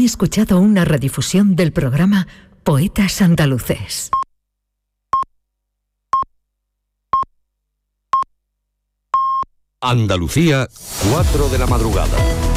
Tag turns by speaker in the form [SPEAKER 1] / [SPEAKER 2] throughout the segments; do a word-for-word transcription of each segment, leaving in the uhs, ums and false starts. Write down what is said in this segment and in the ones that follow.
[SPEAKER 1] escuchado una redifusión del programa Poetas Andaluces.
[SPEAKER 2] Andalucía, cuatro de la madrugada.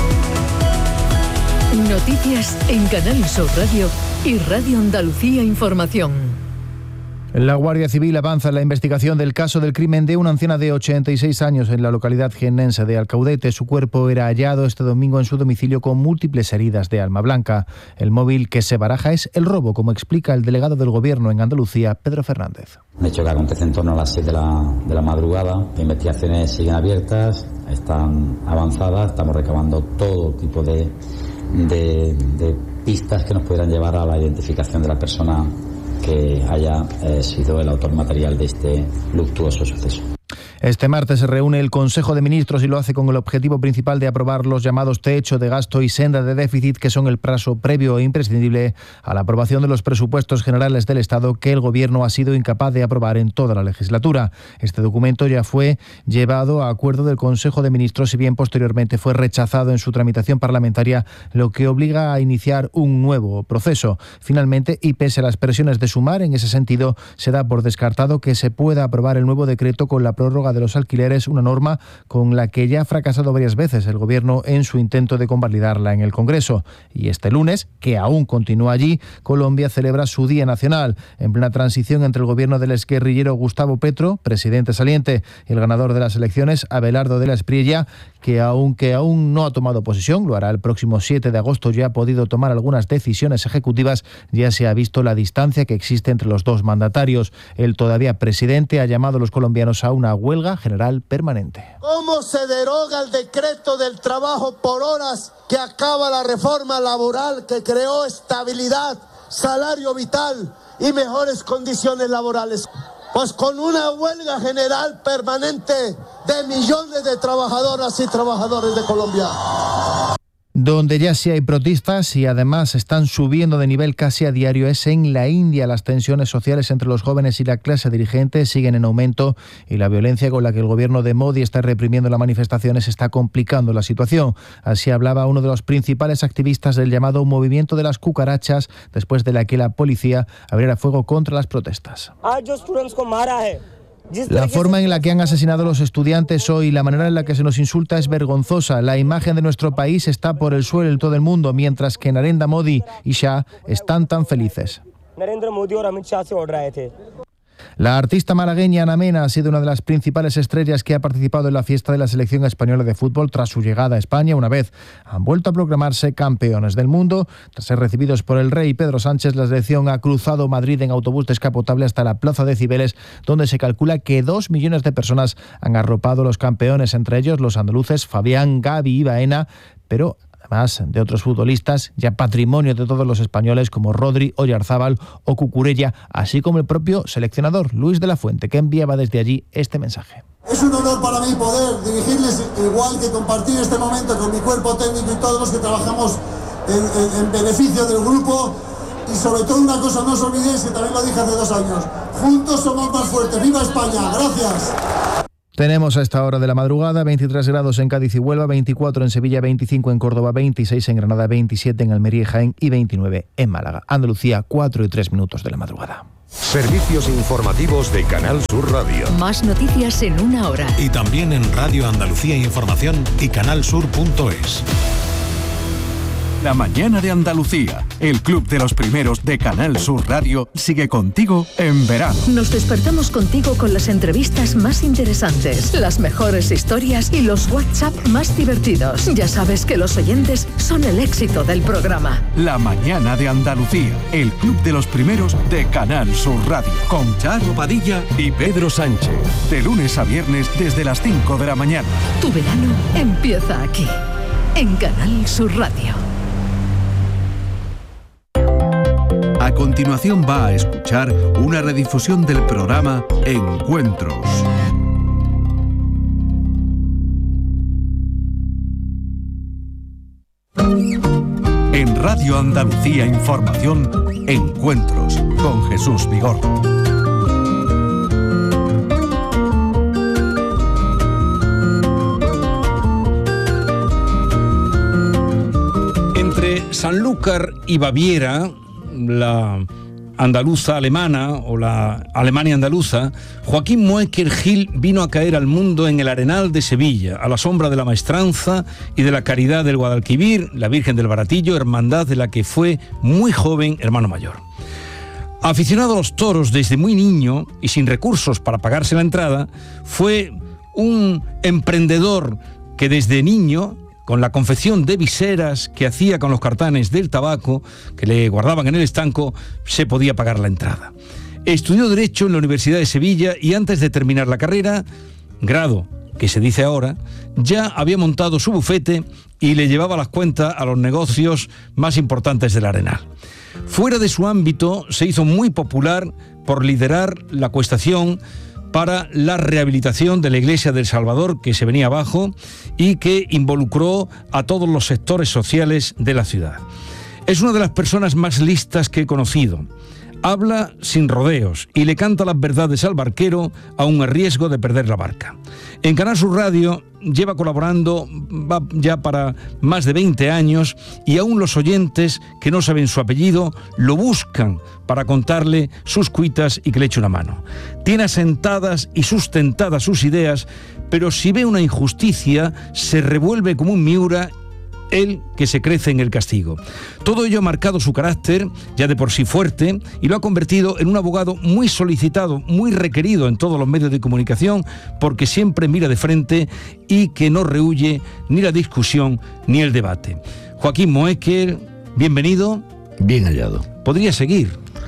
[SPEAKER 1] Noticias en Canal Sur Radio y Radio Andalucía Información.
[SPEAKER 3] La Guardia Civil avanza en la investigación del caso del crimen de una anciana de ochenta y seis años en la localidad jiennense de Alcaudete. Su cuerpo era hallado este domingo en su domicilio con múltiples heridas de arma blanca. El móvil que se baraja es el robo, como explica el delegado del Gobierno en Andalucía, Pedro Fernández.
[SPEAKER 4] Un hecho que acontece en torno a las siete de la, de la madrugada. Las investigaciones siguen abiertas, están avanzadas, estamos recabando todo tipo de, de, de pistas que nos pudieran llevar a la identificación de la persona que haya eh, sido el autor material de este luctuoso suceso.
[SPEAKER 3] Este martes se reúne el Consejo de Ministros y lo hace con el objetivo principal de aprobar los llamados techo de gasto y senda de déficit, que son el paso previo e imprescindible a la aprobación de los presupuestos generales del Estado, que el Gobierno ha sido incapaz de aprobar en toda la legislatura. Este documento ya fue llevado a acuerdo del Consejo de Ministros, si bien posteriormente fue rechazado en su tramitación parlamentaria, lo que obliga a iniciar un nuevo proceso. Finalmente, y pese a las presiones de Sumar en ese sentido, se da por descartado que se pueda aprobar el nuevo decreto con la prórroga de los alquileres, una norma con la que ya ha fracasado varias veces el Gobierno en su intento de convalidarla en el Congreso. Y este lunes, que aún continúa allí, Colombia celebra su Día Nacional, en plena transición entre el gobierno del exguerrillero Gustavo Petro, presidente saliente, y el ganador de las elecciones, Abelardo de la Espriella, que aunque aún no ha tomado posesión, lo hará el próximo siete de agosto, ya ha podido tomar algunas decisiones ejecutivas. Ya se ha visto la distancia que existe entre los dos mandatarios. El todavía presidente ha llamado a los colombianos a una huelga general permanente.
[SPEAKER 5] ¿Cómo se deroga el decreto del trabajo por horas que acaba la reforma laboral que creó estabilidad, salario vital y mejores condiciones laborales? Pues con una huelga general permanente de millones de trabajadoras y trabajadores de Colombia.
[SPEAKER 3] Donde ya sí hay protestas y además están subiendo de nivel casi a diario es en la India. Las tensiones sociales entre los jóvenes y la clase dirigente siguen en aumento y la violencia con la que el gobierno de Modi está reprimiendo las manifestaciones está complicando la situación. Así hablaba uno de los principales activistas del llamado movimiento de las cucarachas, después de la que la policía abriera fuego contra las protestas. La forma en la que han asesinado a los estudiantes hoy, la manera en la que se nos insulta es vergonzosa. La imagen de nuestro país está por el suelo en todo el mundo, mientras que Narendra Modi y Shah están tan felices. La artista malagueña Ana Mena ha sido una de las principales estrellas que ha participado en la fiesta de la selección española de fútbol tras su llegada a España. Una vez han vuelto a proclamarse campeones del mundo. Tras ser recibidos por el rey Pedro Sánchez, la selección ha cruzado Madrid en autobús descapotable hasta la Plaza de Cibeles, donde se calcula que dos millones de personas han arropado a los campeones, entre ellos los andaluces Fabián, Gavi y Baena, pero además de otros futbolistas ya patrimonio de todos los españoles como Rodri, Oyarzábal o Cucurella, así como el propio seleccionador Luis de la Fuente, que enviaba desde allí este mensaje.
[SPEAKER 6] Es un honor para mí poder dirigirles, igual que compartir este momento con mi cuerpo técnico y todos los que trabajamos en, en, en beneficio del grupo. Y sobre todo una cosa, no os olvidéis, que también lo dije hace dos años, juntos somos más fuertes. ¡Viva España! ¡Gracias!
[SPEAKER 3] Tenemos a esta hora de la madrugada veintitrés grados en Cádiz y Huelva, veinticuatro en Sevilla, veinticinco en Córdoba, veintiséis en Granada, veintisiete en Almería y Jaén y veintinueve en Málaga. Andalucía, cuatro y tres minutos de la madrugada.
[SPEAKER 2] Servicios informativos de Canal Sur Radio.
[SPEAKER 1] Más noticias en una hora.
[SPEAKER 7] Y también en Radio Andalucía Información y canalsur punto es. La mañana de Andalucía, el club de los primeros de Canal Sur Radio, sigue contigo en verano.
[SPEAKER 1] Nos despertamos contigo con las entrevistas más interesantes, las mejores historias y los WhatsApp más divertidos. Ya sabes que los oyentes son el éxito del programa.
[SPEAKER 7] La mañana de Andalucía, el club de los primeros de Canal Sur Radio, con Charo Padilla y Pedro Sánchez. De lunes a viernes desde las cinco de la mañana.
[SPEAKER 1] Tu verano empieza aquí, en Canal Sur Radio.
[SPEAKER 7] A continuación va a escuchar una redifusión del programa Encuentros. En Radio Andalucía Información, Encuentros con Jesús Vigorra.
[SPEAKER 8] Sanlúcar y Baviera, la andaluza alemana o la Alemania andaluza, Joaquín Moecker Gil vino a caer al mundo en el Arenal de Sevilla, a la sombra de la Maestranza y de la Caridad del Guadalquivir, la Virgen del Baratillo, hermandad de la que fue muy joven hermano mayor. Aficionado a los toros desde muy niño y sin recursos para pagarse la entrada, fue un emprendedor que desde niño, con la confección de viseras que hacía con los cartanes del tabaco que le guardaban en el estanco, se podía pagar la entrada. Estudió Derecho en la Universidad de Sevilla y antes de terminar la carrera, grado que se dice ahora, ya había montado su bufete y le llevaba las cuentas a los negocios más importantes del Arenal. Fuera de su ámbito, se hizo muy popular por liderar la cuestación para la rehabilitación de la Iglesia del Salvador, que se venía abajo y que involucró a todos los sectores sociales de la ciudad. Es una de las personas más listas que he conocido. Habla sin rodeos y le canta las verdades al barquero, aun a riesgo de perder la barca. En Canal Sur Radio lleva colaborando va ya para más de veinte años y aún los oyentes que no saben su apellido lo buscan para contarle sus cuitas y que le eche una mano. Tiene asentadas y sustentadas sus ideas, pero si ve una injusticia se revuelve como un miura, él que se crece en el castigo. Todo ello ha marcado su carácter, ya de por sí fuerte, y lo ha convertido en un abogado muy solicitado, muy requerido en todos los medios de comunicación, porque siempre mira de frente y que no rehúye ni la discusión ni el debate. Joaquín Moecker, bienvenido.
[SPEAKER 9] Bien hallado.
[SPEAKER 8] Podría seguir,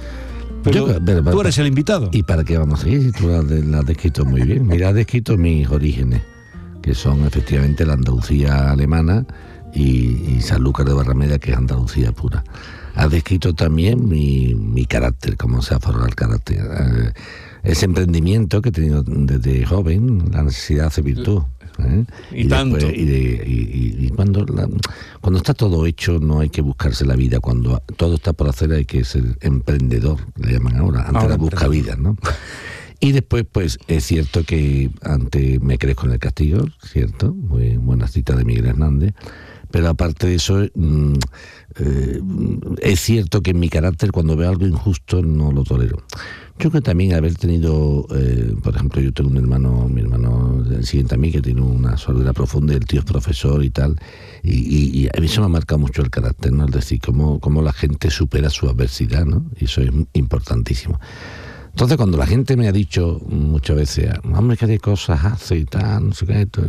[SPEAKER 8] pero, Yo, pero tú eres el invitado.
[SPEAKER 9] ¿Y para qué vamos a seguir? Tú la has descrito muy bien. Mira, has descrito mis orígenes, que son efectivamente la Andalucía alemana, y, y Sanlúcar de Barrameda, que es Andalucía pura. Has descrito también mi, mi carácter, cómo se ha formado el carácter. Eh, ese emprendimiento que he tenido desde joven, la necesidad hace virtud. ¿eh?
[SPEAKER 8] Y, y tanto.
[SPEAKER 9] Después, y, de, y, y, y cuando, la, cuando está todo hecho, no hay que buscarse la vida. Cuando todo está por hacer, hay que ser emprendedor, le llaman ahora, antes ahora la busca vida, ¿no? Y después, pues, es cierto que antes me crezco en el castigo, ¿cierto? Muy buena cita de Miguel Hernández. Pero aparte de eso, mmm, eh, es cierto que en mi carácter, cuando veo algo injusto, no lo tolero. Yo creo que también haber tenido, eh, por ejemplo, yo tengo un hermano, mi hermano el siguiente a mí, que tiene una sordera profunda, y el tío es profesor y tal, y, y, y a mí eso me ha marcado mucho el carácter, ¿no? Es decir, cómo, cómo la gente supera su adversidad, ¿no? Y eso es importantísimo. Entonces, cuando la gente me ha dicho muchas veces, hombre, ¿qué de cosas hace y tal? No sé qué, esto,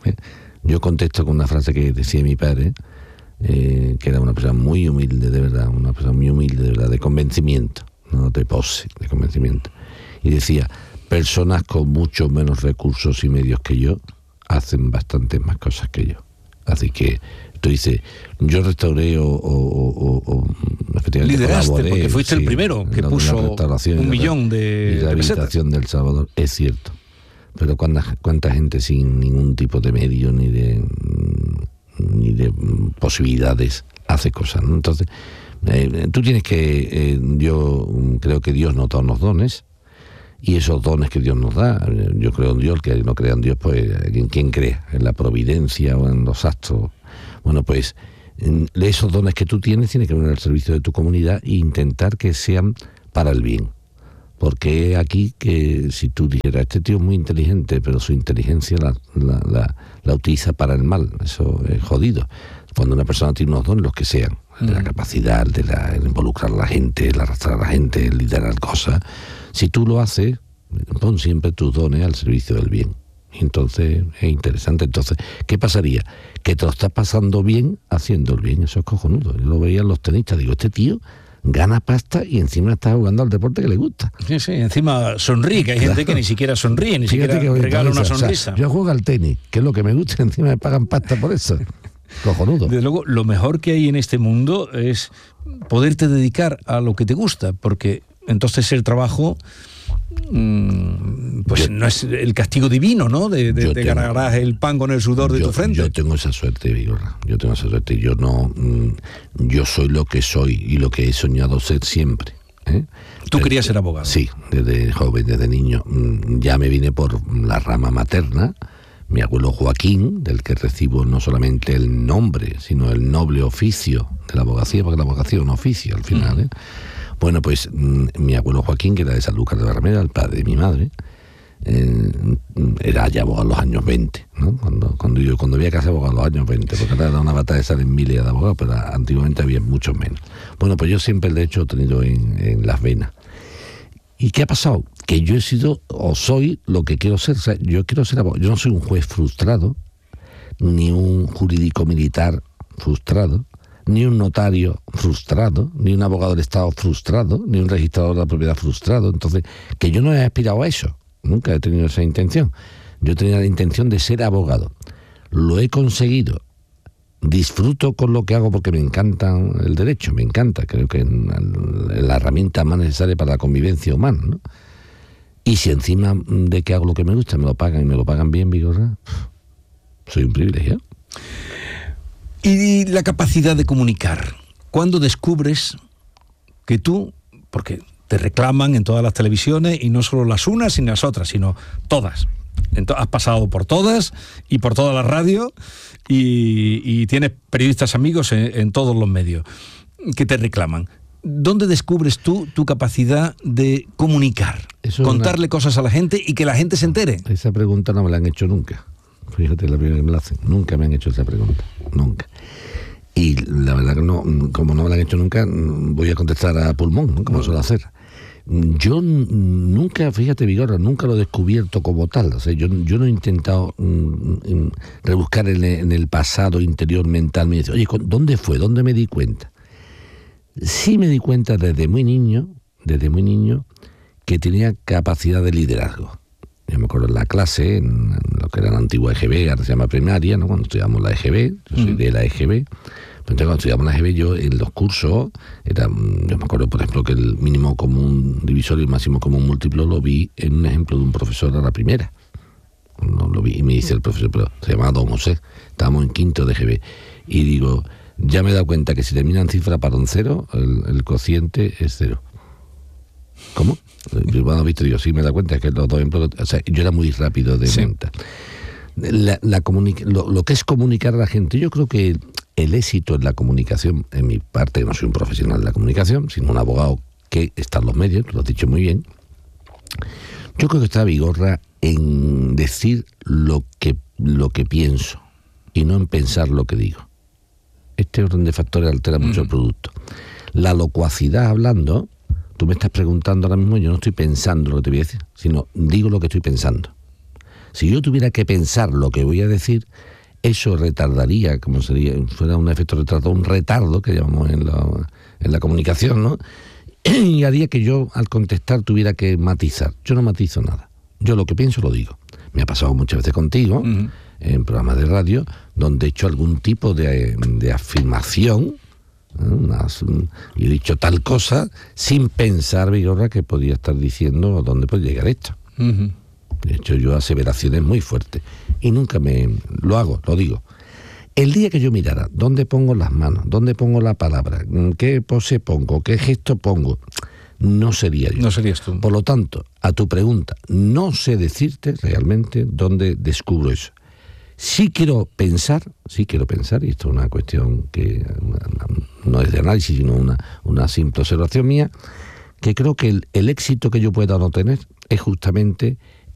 [SPEAKER 9] yo contesto con una frase que decía mi padre, eh, que era una persona muy humilde, de verdad, una persona muy humilde, de verdad, de convencimiento, no de pose, de convencimiento. Y decía, personas con mucho menos recursos y medios que yo hacen bastantes más cosas que yo. Así que tú dices, yo restauré o, o, o, o efectivamente
[SPEAKER 8] lideraste,
[SPEAKER 9] colaboré,
[SPEAKER 8] porque fuiste
[SPEAKER 9] sí,
[SPEAKER 8] el primero que puso un millón de,
[SPEAKER 9] y la rehabilitación del Salvador, es cierto. Pero cuánta, cuánta gente sin ningún tipo de medio ni de ni de posibilidades hace cosas, ¿no? Entonces, eh, tú tienes que, eh, yo creo que Dios nos da unos dones, y esos dones que Dios nos da, yo creo en Dios, el que no crea en Dios, pues ¿en quién cree? ¿En la providencia o en los astros? Bueno, pues esos dones que tú tienes, tienes que poner al servicio de tu comunidad e intentar que sean para el bien. Porque aquí que si tú dijeras, este tío es muy inteligente, pero su inteligencia la, la, la, la utiliza para el mal, eso es jodido. Cuando una persona tiene unos dones, los que sean, de la capacidad, de la, el involucrar a la gente, el arrastrar a la gente, el liderar cosas, si tú lo haces, pon siempre tus dones al servicio del bien. Y entonces es interesante. Entonces, ¿qué pasaría? Que te lo estás pasando bien haciendo el bien, eso es cojonudo. Yo lo veía en los tenistas, digo, este tío gana pasta y encima está jugando al deporte que le gusta.
[SPEAKER 8] Sí, sí, encima sonríe, que hay claro. gente que ni siquiera sonríe, ni Fíjate siquiera regala una sonrisa.
[SPEAKER 9] O sea, yo juego al tenis, que es lo que me gusta, encima me pagan pasta por eso. Cojonudo.
[SPEAKER 8] Desde luego, lo mejor que hay en este mundo es poderte dedicar a lo que te gusta, porque entonces el trabajo mmm, pues yo, no es el castigo divino, ¿no? De, de, de ganarás el pan con el sudor de
[SPEAKER 9] yo,
[SPEAKER 8] tu frente.
[SPEAKER 9] Yo tengo esa suerte, Vigorra. Yo tengo esa suerte. Yo no, mmm, yo soy lo que soy y lo que he soñado ser siempre. ¿eh?
[SPEAKER 8] ¿Tú querías ser abogado?
[SPEAKER 9] Sí, desde joven, desde niño. Ya me vine por la rama materna. mi abuelo Joaquín, del que recibo no solamente el nombre, sino el noble oficio de la abogacía, porque la abogacía es un oficio al final, ¿eh? Bueno, pues mi abuelo Joaquín, que era de Sanlúcar de Barrameda, el padre de mi madre, eh, era ya abogado en los años veinte, ¿no? Cuando, cuando yo cuando había que hacer abogado en los años veinte, porque ahora era una batalla de estar en miles de abogados, pero antiguamente había muchos menos. Bueno, pues yo siempre el derecho he tenido en, en las venas. ¿Y qué ha pasado? Que yo he sido o soy lo que quiero ser. O sea, yo quiero ser abogado. Yo no soy un juez frustrado, ni un jurídico militar frustrado, ni un notario frustrado, ni un abogado del Estado frustrado, ni un registrador de la propiedad frustrado. Entonces, que yo no he aspirado a eso. Nunca he tenido esa intención. Yo tenía la intención de ser abogado. Lo he conseguido. Disfruto con lo que hago porque me encanta el derecho, me encanta. Creo que es la herramienta más necesaria para la convivencia humana, ¿no? Y si encima de que hago lo que me gusta me lo pagan y me lo pagan bien, Vigorra, soy un privilegiado.
[SPEAKER 8] Y la capacidad de comunicar. ¿Cuándo descubres que tú, porque te reclaman en todas las televisiones, y no solo las unas sino las otras, sino todas? Entonces, has pasado por todas y por toda la radio y, y tienes periodistas amigos en, en todos los medios que te reclaman. ¿Dónde descubres tú tu capacidad de comunicar? Eso contarle una... cosas a la gente y que la gente se entere.
[SPEAKER 9] Esa pregunta no me la han hecho nunca. Fíjate, la primera que me la hacen. Nunca me han hecho esa pregunta. Nunca. Y la verdad que no, como no me la han hecho nunca, voy a contestar a pulmón, ¿no? Como suelo hacer. Yo nunca, fíjate, Vigorra, nunca lo he descubierto como tal. O sea, yo, yo no he intentado um, rebuscar en, en el pasado interior mental. Me dice, oye, ¿dónde fue? ¿Dónde me di cuenta? Sí me di cuenta desde muy niño, desde muy niño, que tenía capacidad de liderazgo. Yo me acuerdo en la clase, en, en lo que era la antigua E G B, ahora se llama primaria, ¿no? Cuando estudiamos la E G B, yo soy mm. de la E G B. Entonces, cuando estudiamos la E G B, yo en los cursos, era, yo me acuerdo, por ejemplo, que el mínimo común divisor y el máximo común múltiplo lo vi en un ejemplo de un profesor a la primera. No, lo vi y me dice el profesor, pero se llamaba Don José, estábamos en quinto de E G B, y digo, ya me he dado cuenta que si termina en cifra para un cero, el, el cociente es cero. ¿Cómo? Yo, bueno, visto, digo, sí me he dado cuenta que los dos ejemplos, o sea, yo era muy rápido de mente. Sí. La, la comunica, lo, lo que es comunicar a la gente, yo creo que el éxito en la comunicación, en mi parte, no soy un profesional de la comunicación, sino un abogado que está en los medios, tú lo has dicho muy bien. Yo creo que está Vigorra en decir lo que, lo que pienso y no en pensar lo que digo. Este orden de factores altera mucho mm. el producto. La locuacidad hablando, tú me estás preguntando ahora mismo, yo no estoy pensando lo que te voy a decir, sino digo lo que estoy pensando. Si yo tuviera que pensar lo que voy a decir, eso retardaría, como sería, fuera un efecto retardo, un retardo que llamamos en la, en la comunicación, ¿no? Y haría que yo al contestar tuviera que matizar. Yo no matizo nada. Yo lo que pienso lo digo. Me ha pasado muchas veces contigo, uh-huh. en programas de radio, donde he hecho algún tipo de, de afirmación, ¿no? Unas, y he dicho tal cosa sin pensar, Vigorra, que podía estar diciendo dónde puede llegar esto. Uh-huh. De hecho, yo aseveraciones muy fuertes y nunca me lo hago, lo digo. El día que yo mirara dónde pongo las manos, dónde pongo la palabra, qué pose pongo, qué gesto pongo, no sería yo.
[SPEAKER 8] No serías tú.
[SPEAKER 9] Por lo tanto, a tu pregunta, no sé decirte realmente dónde descubro eso. Sí quiero pensar, sí quiero pensar, y esto es una cuestión que no es de análisis, sino una, una simple observación mía, que creo que el, el éxito que yo pueda no tener es justamente